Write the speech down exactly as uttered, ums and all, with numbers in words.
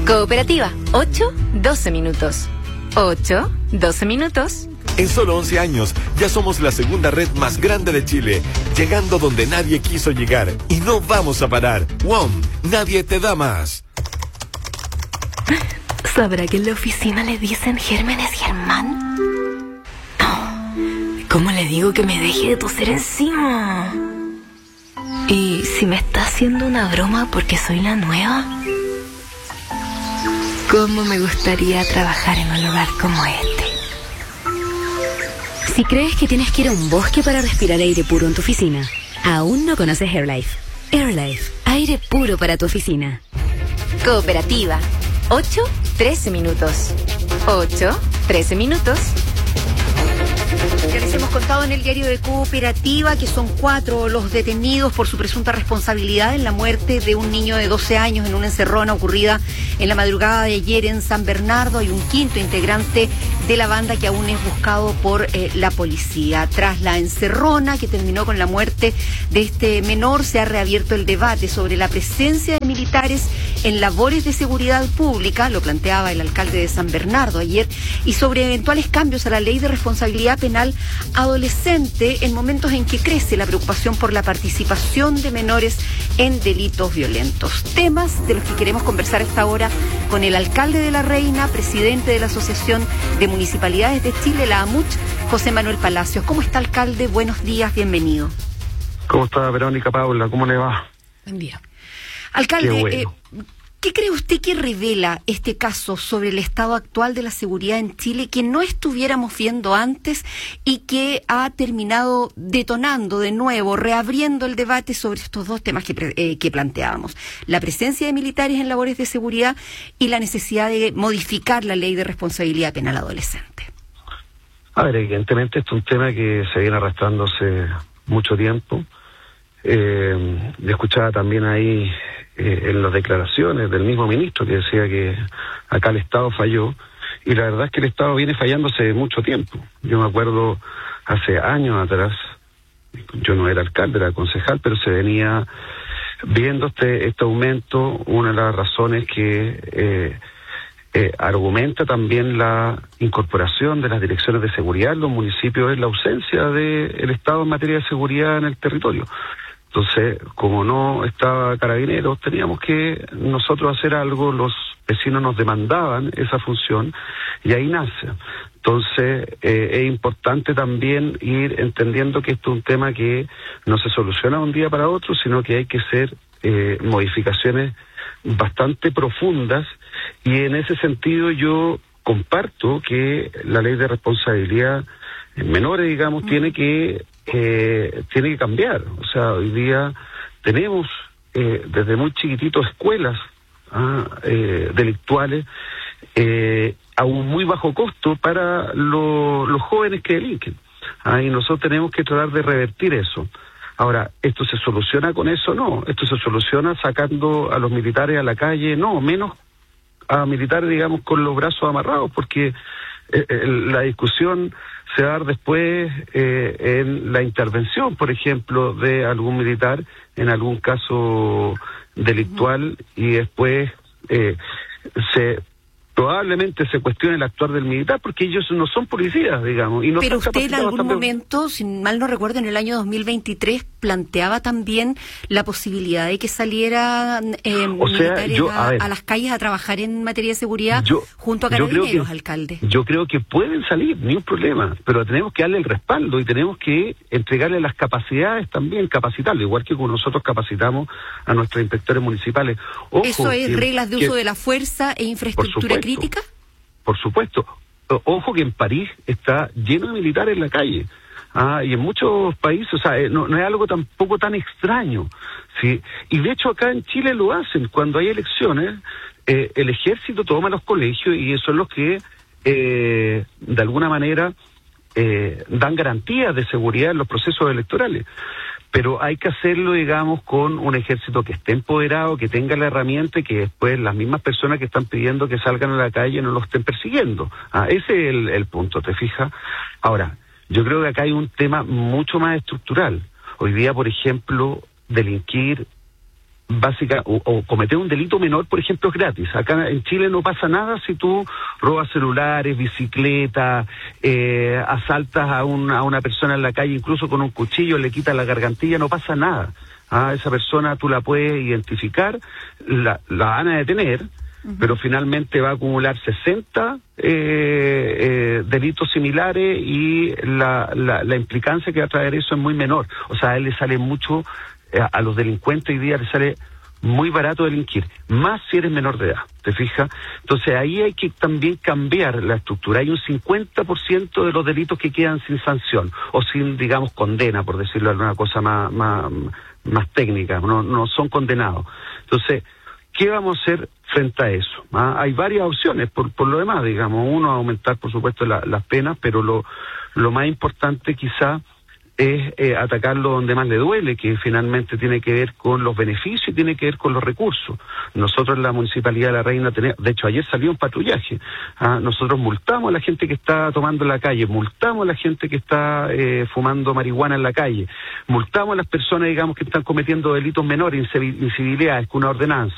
Cooperativa, ocho, doce minutos. ocho, doce minutos. En solo once años, ya somos la segunda red más grande de Chile, llegando donde nadie quiso llegar. Y no vamos a parar. W O M, nadie te da más. ¿Sabrá que en la oficina le dicen Gérmenes Germán? ¿Cómo le digo que me deje de toser encima? ¿Y si me está haciendo una broma porque soy la nueva? ¿Cómo me gustaría trabajar en un lugar como este? Si crees que tienes que ir a un bosque para respirar aire puro en tu oficina, aún no conoces AirLife. AirLife, aire puro para tu oficina. Cooperativa, ocho, trece minutos. ocho, trece minutos. Ya les hemos contado en el diario de Cooperativa que son cuatro los detenidos por su presunta responsabilidad en la muerte de un niño de doce años en una encerrona ocurrida en la madrugada de ayer en San Bernardo. Hay un quinto integrante de la banda que aún es buscado por eh, la policía. Tras la encerrona que terminó con la muerte de este menor, se ha reabierto el debate sobre la presencia de militares en labores de seguridad pública, lo planteaba el alcalde de San Bernardo ayer, y sobre eventuales cambios a la ley de responsabilidad penal adolescente en momentos en que crece la preocupación por la participación de menores en delitos violentos. Temas de los que queremos conversar a esta hora con el alcalde de La Reina, presidente de la Asociación de Municipalidades de Chile, la AMUCH, José Manuel Palacios. ¿Cómo está, alcalde? Buenos días, bienvenido. ¿Cómo está, Verónica Paula? ¿Cómo le va? Buen día. Alcalde, Qué bueno. eh, ¿qué cree usted que revela este caso sobre el estado actual de la seguridad en Chile que no estuviéramos viendo antes y que ha terminado detonando de nuevo, reabriendo el debate sobre estos dos temas que, eh, que planteábamos? La presencia de militares en labores de seguridad y la necesidad de modificar la ley de responsabilidad penal adolescente. A ver, evidentemente esto es un tema que se viene arrastrando hace mucho tiempo. Eh, le escuchaba también ahí eh, en las declaraciones del mismo ministro que decía que acá el Estado falló, y la verdad es que el Estado viene fallando hace mucho tiempo. Yo me acuerdo hace años atrás, yo no era alcalde, era concejal, pero se venía viendo este, este aumento. Una de las razones que eh, eh, argumenta también la incorporación de las direcciones de seguridad en los municipios es la ausencia del Estado en materia de seguridad en el territorio. Entonces, como no estaba Carabineros, teníamos que nosotros hacer algo, los vecinos nos demandaban esa función y ahí nace. Entonces, eh, es importante también ir entendiendo que esto es un tema que no se soluciona de un día para otro, sino que hay que hacer eh, modificaciones bastante profundas, y en ese sentido yo comparto que la ley de responsabilidad en menores, digamos, tiene que eh, tiene que cambiar. O sea, hoy día tenemos eh, desde muy chiquititos escuelas ah, eh, delictuales eh, a un muy bajo costo para lo, los jóvenes que delinquen. Ah, y nosotros tenemos que tratar de revertir eso. Ahora, ¿esto se soluciona con eso? No. ¿Esto se soluciona sacando a los militares a la calle? No, menos a militares, digamos, con los brazos amarrados, porque eh, la discusión se va a dar después eh, en la intervención, por ejemplo, de algún militar en algún caso delictual, y después eh, se probablemente se cuestione el actuar del militar, porque ellos no son policías, digamos. Y no Pero usted en algún también... momento, si mal no recuerdo, en el año dos mil veintitrés planteaba también la posibilidad de que salieran eh, o sea, militares yo, a, a, ver, a las calles a trabajar en materia de seguridad yo, junto a yo Carabineros, creo que, alcalde. Yo creo que pueden salir, ni un problema, pero tenemos que darle el respaldo y tenemos que entregarle las capacidades también, capacitarlo, igual que como nosotros capacitamos a nuestros inspectores municipales. Ojo, ¿Eso es que, reglas de que, uso de la fuerza e infraestructura crítica? Por supuesto. Ojo que en París está lleno de militares en la calle. Ah, y en muchos países, o sea, no, no es algo tampoco tan extraño, ¿sí? Y de hecho acá en Chile lo hacen. Cuando hay elecciones, eh, el ejército toma los colegios y son los que, eh, de alguna manera, eh, dan garantías de seguridad en los procesos electorales. Pero hay que hacerlo, digamos, con un ejército que esté empoderado, que tenga la herramienta y que después las mismas personas que están pidiendo que salgan a la calle no lo estén persiguiendo. Ah, ese es el, el punto, ¿te fijas? Ahora, yo creo que acá hay un tema mucho más estructural. Hoy día, por ejemplo, delinquir básica, o, o cometer un delito menor, por ejemplo, es gratis. Acá en Chile no pasa nada si tú robas celulares, bicicletas, eh, asaltas a, un, a una persona en la calle, incluso con un cuchillo, le quitas la gargantilla, no pasa nada. A esa persona tú la puedes identificar, la, la van a detener, uh-huh. pero finalmente va a acumular sesenta eh, eh, delitos similares y la, la, la implicancia que va a traer eso es muy menor. O sea, a él le sale mucho... a los delincuentes hoy día les sale muy barato delinquir, más si eres menor de edad, ¿te fijas? Entonces ahí hay que también cambiar la estructura. Hay un cincuenta por ciento de los delitos que quedan sin sanción, o sin, digamos, condena, por decirlo de alguna cosa más, más, más técnica, no, no son condenados. Entonces, ¿qué vamos a hacer frente a eso? ¿Ah? Hay varias opciones, por, por lo demás, digamos, uno, aumentar, por supuesto, la, las penas, pero lo, lo más importante quizá es eh, atacarlo donde más le duele, que finalmente tiene que ver con los beneficios y tiene que ver con los recursos. Nosotros en la Municipalidad de La Reina tenemos, de hecho ayer salió un patrullaje, ¿ah? Nosotros multamos a la gente que está tomando en la calle, multamos a la gente que está eh, fumando marihuana en la calle, multamos a las personas, digamos, que están cometiendo delitos menores, incivilidades, con una ordenanza.